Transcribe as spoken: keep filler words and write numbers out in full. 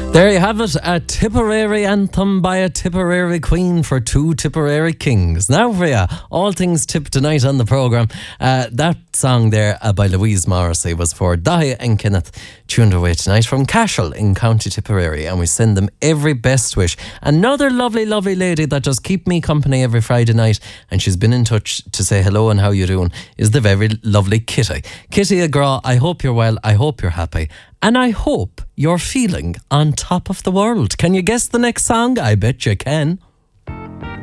There you have it, a Tipperary anthem by a Tipperary queen for two Tipperary kings. Now for you, all things tip tonight on the programme. Uh, that song there uh, by Louise Morrissey was for Dahlia and Kenneth, tuned away tonight from Cashel in County Tipperary, and we send them every best wish. Another lovely, lovely lady that does keep me company every Friday night, and she's been in touch to say hello and how you doing, is the very lovely Kitty. Kitty Agra, I hope you're well, I hope you're happy. And I hope you're feeling on top of the world. Can you guess the next song? I bet you can.